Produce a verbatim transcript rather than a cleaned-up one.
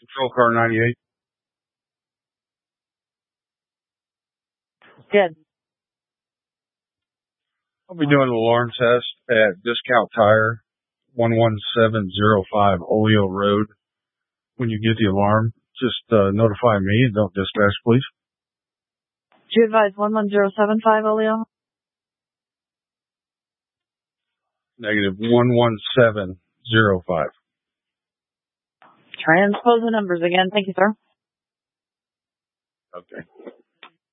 Control car ninety-eight. Good. I'll be doing an alarm test at Discount Tire, one one seven zero five Oleo Road. When you get the alarm, just uh, notify me and don't dispatch, please. Do you advise one one zero seven five Oleo? Negative one one seven zero five. Transpose the numbers again. Thank you, sir. Okay.